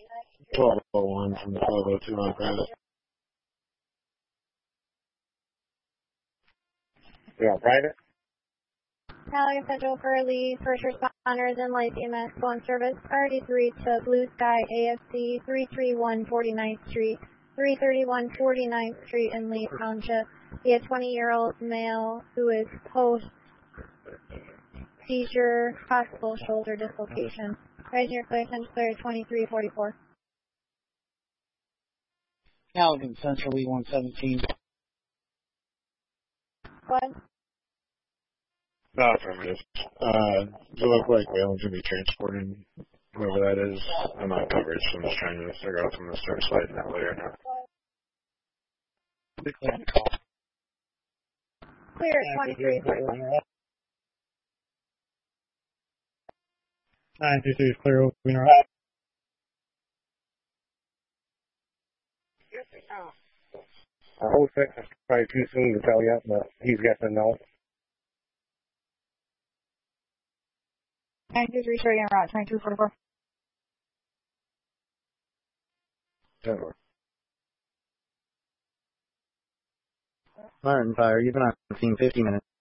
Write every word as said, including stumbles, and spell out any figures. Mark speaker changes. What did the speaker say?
Speaker 1: twelve oh one from twelve oh two on private.
Speaker 2: You're on private?
Speaker 3: California Central for Lee, first responders and light E M S phone service, priority three to Blue Sky A F C, three thirty-one forty-ninth Street, three thirty-one forty-ninth Street in Lee Township. Be a twenty-year-old male who is post-seizure, possible shoulder dislocation. Rising your clear, Central Clear twenty-three forty-four.
Speaker 4: Caligan Central E one seventeen.
Speaker 3: What?
Speaker 1: No, affirmative. Uh, does it look like Whalen's going to be transporting whoever that is? I'm not covered, so I'm just trying to figure out if I'm going to start sliding that way or not.
Speaker 3: Clear at twenty-three forty-four.
Speaker 5: nine two two is clear, open right.
Speaker 2: I hope it's probably too soon to tell you, but he's guessing no.
Speaker 3: nine two three straight in route, twenty-two forty-four.
Speaker 1: Denver.
Speaker 6: Martin Fire, you've been on scene fifty minutes.